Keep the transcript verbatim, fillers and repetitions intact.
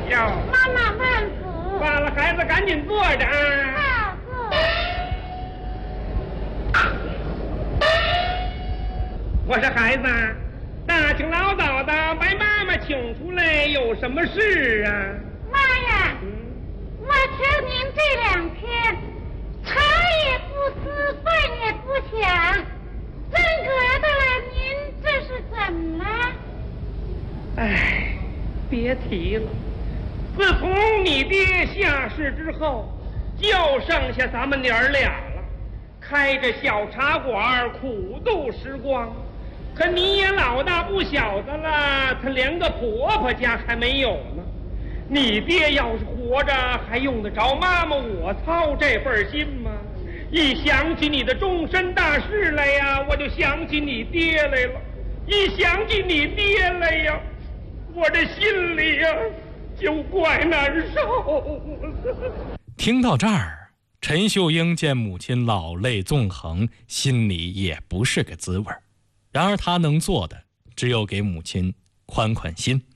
哟， 妈妈慢福。 罢了，孩子赶紧坐着啊。 好，坐。 我说孩子，大清老早的把妈妈请出来，有什么事啊？ 妈呀，嗯、我听您这两天茶也不思，饭也不想，真格的了，您这是怎么了？ 哎，别提了，自从你爹下世之后，就剩下咱们娘儿俩了，开着小茶馆，苦度时光。可你也老大不小的了，他连个婆婆家还没有呢。你爹要是活着，还用得着妈妈我操这份心吗？一想起你的终身大事来呀，我就想起你爹来了。一想起你爹来呀，我这心里呀就怪难受。 听到这儿，陈秀英见母亲老泪纵横，心里也不是个滋味。然而他能做的只有给母亲宽宽心。